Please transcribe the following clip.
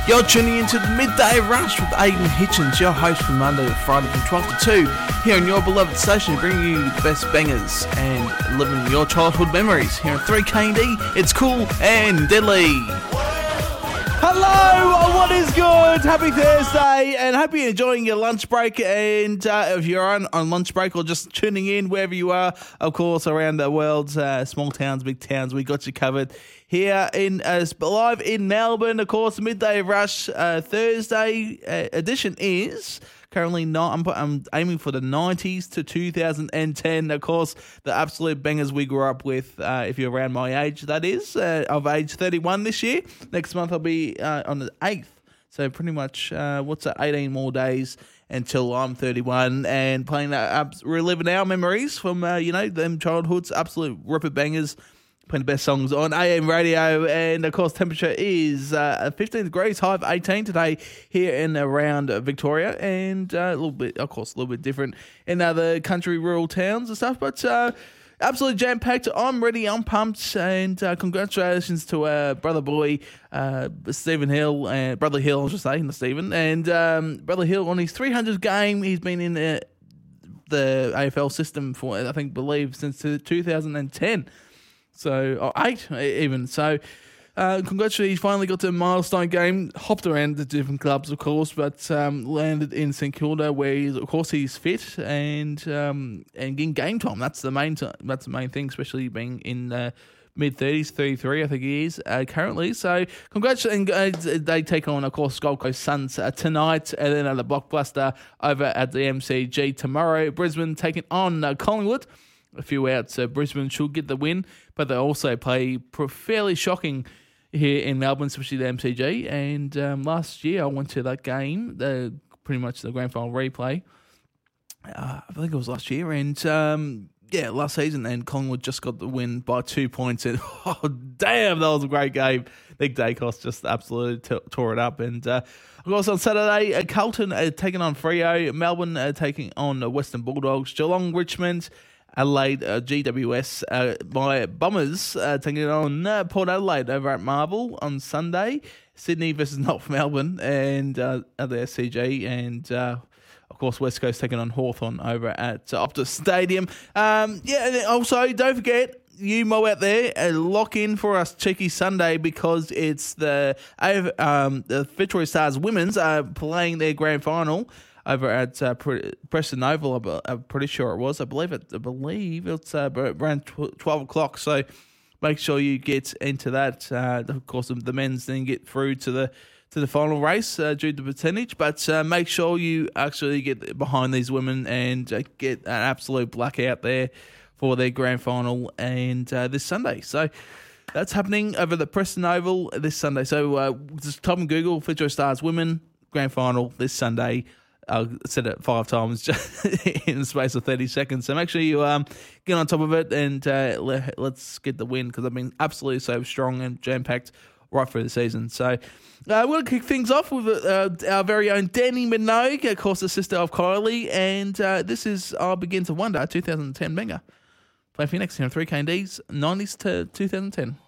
You're tuning into the Midday Rush with Aidan Hitchens, your host from Monday to Friday from 12 to 2, here on your beloved station, bringing you the best bangers and living your childhood memories. Here on 3KD, it's cool and deadly. Hello, what is good? Happy Thursday, and hope you're enjoying your lunch break. And if you're on lunch break or just tuning in wherever you are, of course, around the world, small towns, big towns, we got you covered. Here in live in Melbourne, of course, Midday Rush Thursday edition is currently not. I'm aiming for the 90s to 2010. Of course, the absolute bangers we grew up with. If you're around my age, that is of age 31 this year. Next month I'll be on the 8th. So pretty much, 18 more days until I'm 31, and playing reliving our memories from them childhoods, absolute ripper bangers. Playing the best songs on AM radio, and of course temperature is 15 degrees, high of 18 today here in around Victoria, and a little bit different in other country rural towns and stuff, but absolutely jam-packed. I'm ready, I'm pumped, and congratulations to brother boy Stephen Hill, and Brother Hill I should say, not Stephen, and Brother Hill on his 300th game. He's been in the AFL system for believe since 2010. So, 8 even. So, congratulations, he finally got to a milestone game, hopped around the different clubs, of course, but landed in St Kilda, where he's fit and getting game time. That's the main thing, especially being in mid-30s, 33, I think he is currently. So, congratulations. They take on, of course, Gold Coast Suns tonight, and then at the Blockbuster over at the MCG tomorrow. Brisbane taking on Collingwood. A few outs, so Brisbane should get the win, but they also play fairly shocking here in Melbourne, especially the MCG. And last year I went to that game, pretty much the grand final replay. I think it was last year, and last season, and Collingwood just got the win by 2 points. And oh damn, that was a great game. Nick Dacos just absolutely tore it up. And of course on Saturday, Carlton taking on Freo, Melbourne taking on the Western Bulldogs, Geelong, Richmond, Adelaide, GWS, my Bombers taking it on Port Adelaide over at Marvel on Sunday. Sydney versus North Melbourne and at the SCG, and of course West Coast taking on Hawthorn over at Optus Stadium. And also don't forget, you Mo out there, lock in for us Cheeky Sunday, because it's the Victoria Stars Women's playing their grand final over at Preston Oval. I'm pretty sure it was. I believe it's around 12 o'clock. So make sure you get into that. Of course, the men's then get through to the final race due to percentage. But make sure you actually get behind these women and get an absolute blackout there for their grand final and this Sunday. So that's happening over the Preston Oval this Sunday. So just type in Google Victoria Stars Women grand final this Sunday. I said it 5 times just in the space of 30 seconds. So make sure you get on top of it, and let's get the win, because I've been absolutely so strong and jam-packed right through the season. So we're going to kick things off with our very own Danny Minogue, of course, the sister of Kylie. And this is I'll Begin to Wonder, 2010 banger. Play for you next here on 3KD's 90s to 2010.